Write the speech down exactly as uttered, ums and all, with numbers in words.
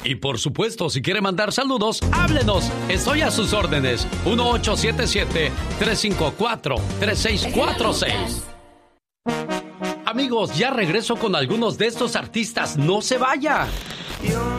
Y por supuesto, si quiere mandar saludos, háblenos. Estoy a sus órdenes. uno ocho siete siete, tres cinco cuatro, tres seis cuatro seis. Amigos, ya regreso con algunos de estos artistas. ¡No se vaya!